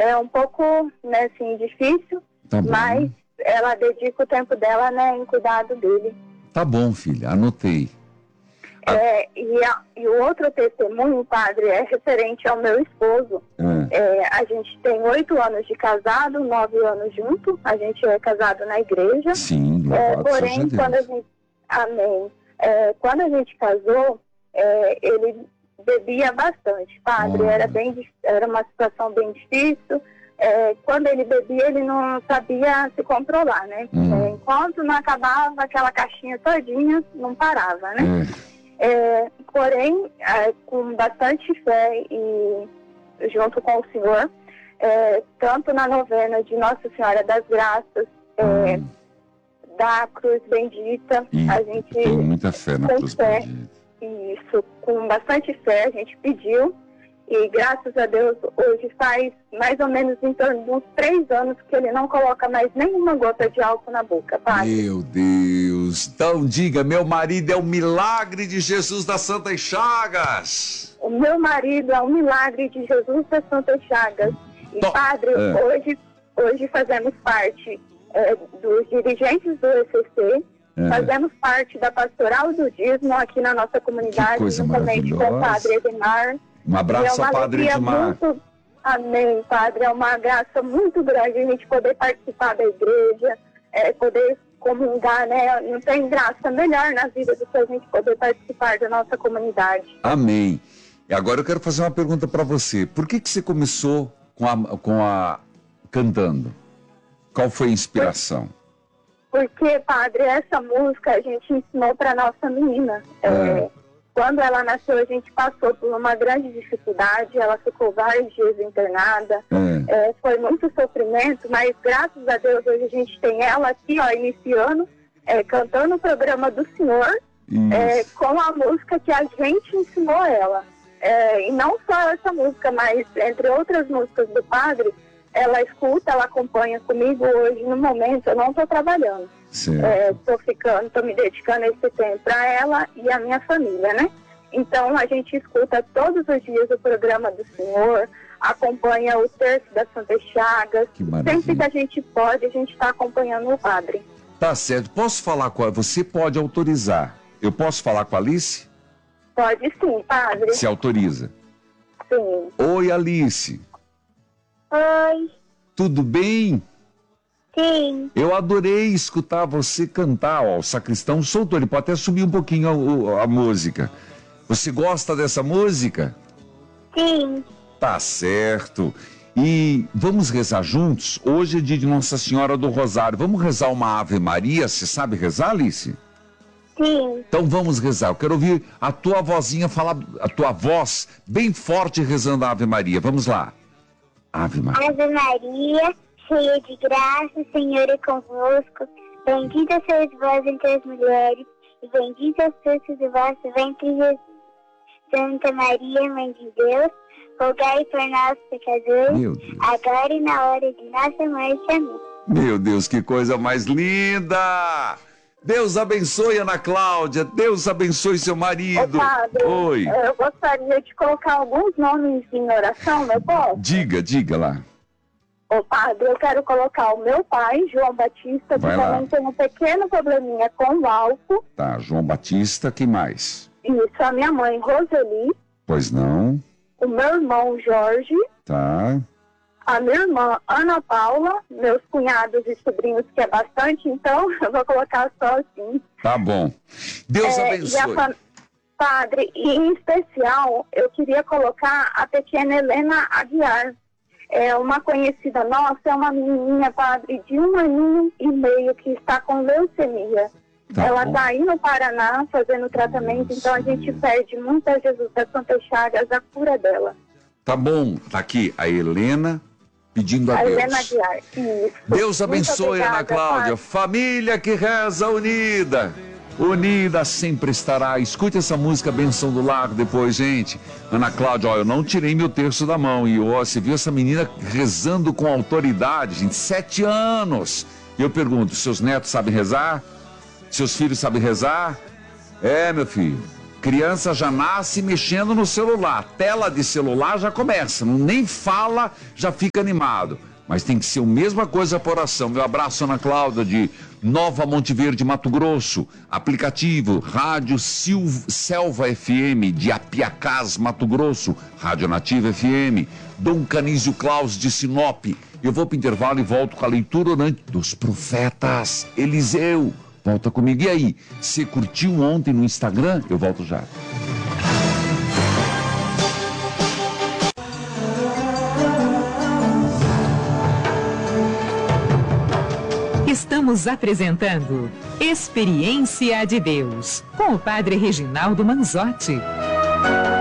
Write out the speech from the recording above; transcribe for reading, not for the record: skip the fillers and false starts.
É um pouco, né, assim, difícil, Tá bom. mas ela dedica o tempo dela, né, em cuidado dele. Tá bom, filha, anotei. E o outro testemunho, padre, é referente ao meu esposo. A gente tem 8 anos de casado, 9 anos junto. A gente é casado na igreja. Sim, louvado porém, seja Deus. quando a gente... Amém. Quando a gente casou, ele bebia bastante, padre. Era uma situação bem difícil. Quando ele bebia, ele não sabia se controlar, né? Enquanto não acabava aquela caixinha todinha, não parava, né? Porém, com bastante fé e junto com o Senhor, tanto na novena de Nossa Senhora das Graças, da Cruz Bendita, a gente... Tem muita fé na Cruz Bendita. Isso, com bastante fé, a gente pediu. E graças a Deus, hoje faz mais ou menos em torno de uns 3 anos que ele não coloca mais nenhuma gota de álcool na boca, padre. Meu Deus! Então diga, meu marido é o milagre de Jesus das Santas Chagas. O meu marido é um milagre de Jesus das Santas Chagas. E padre, hoje fazemos parte dos dirigentes do ECC, fazemos parte da Pastoral do Dízimo aqui na nossa comunidade, que coisa juntamente com o padre Edmar. Um abraço ao Padre Edmar. Amém, padre. É uma graça muito grande a gente poder participar da igreja, poder comungar, né? Não tem graça melhor na vida do que a gente poder participar da nossa comunidade. Amém. E agora eu quero fazer uma pergunta para você. Por que você começou cantando? Qual foi a inspiração? Porque, padre, essa música a gente ensinou para nossa menina. Quando ela nasceu, a gente passou por uma grande dificuldade, ela ficou vários dias internada, foi muito sofrimento, mas graças a Deus hoje a gente tem ela aqui, ó, iniciando, cantando o programa do Senhor, com a música que a gente ensinou ela. E não só essa música, mas entre outras músicas do padre, ela escuta, ela acompanha comigo hoje, no momento, eu não estou trabalhando. Estou me dedicando esse tempo para ela e a minha família, né? Então a gente escuta todos os dias o programa do Senhor, acompanha o terço das Santas Chagas. Sempre que a gente pode, a gente está acompanhando o padre. Tá certo. Posso falar com você? Pode autorizar. Eu posso falar com a Alice? Pode sim, padre. Se autoriza? Sim. Oi, Alice. Oi. Tudo bem? Sim. Eu adorei escutar você cantar, ó. O sacristão soltou, ele pode até subir um pouquinho a música. Você gosta dessa música? Sim. Tá certo. E vamos rezar juntos? Hoje é dia de Nossa Senhora do Rosário. Vamos rezar uma Ave Maria? Você sabe rezar, Alice? Sim. Então vamos rezar. Eu quero ouvir a tua vozinha falar, a tua voz bem forte rezando a Ave Maria. Vamos lá. Ave Maria. Ave Maria, cheia de graça, o Senhor é convosco. Bendita sois vós entre as mulheres, e bendito é o fruto do vosso ventre, Jesus. Santa Maria, Mãe de Deus, rogai por nós, pecadores, agora e na hora de nossa morte. Amém. Meu Deus, que coisa mais linda! Deus abençoe Ana Cláudia, Deus abençoe seu marido. Padre, oi. Eu gostaria de colocar alguns nomes em oração, meu povo? Diga lá. Padre, eu quero colocar o meu pai, João Batista, que também tem um pequeno probleminha com o álcool. Tá, João Batista, quem mais? Isso, a minha mãe, Roseli. Pois não. O meu irmão, Jorge. Tá. A minha irmã, Ana Paula, meus cunhados e sobrinhos, que é bastante, então eu vou colocar só assim. Tá bom. Deus abençoe. Padre, e em especial, eu queria colocar a pequena Helena Aguiar. É uma conhecida nossa, é uma menininha, padre, de 1 aninho e meio, que está com leucemia. Ela está aí no Paraná fazendo tratamento, então a gente pede muito a Jesus das Santas Chagas a cura dela. Tá bom, tá aqui a Helena pedindo a Deus. Helena Aguiar, isso. Deus abençoe, obrigada, Ana Cláudia. Família que reza unida. Unida sempre estará. Escute essa música Benção do Lar depois, gente. Ana Cláudia, ó, eu não tirei meu terço da mão. E ó, você viu essa menina rezando com autoridade, gente, 7 anos. E eu pergunto, seus netos sabem rezar? Seus filhos sabem rezar? Meu filho. Criança já nasce mexendo no celular, tela de celular já começa, nem fala, já fica animado. Mas tem que ser a mesma coisa por oração. Meu abraço, Ana Cláudia, de Nova Monte Verde, Mato Grosso. Aplicativo, Rádio Selva FM, de Apiacás, Mato Grosso. Rádio Nativa FM. Dom Canísio Claus, de Sinop. Eu vou para o intervalo e volto com a leitura orante dos profetas. Eliseu, volta comigo. E aí, você curtiu ontem no Instagram? Eu volto já. Estamos apresentando Experiência de Deus, com o Padre Reginaldo Manzotti.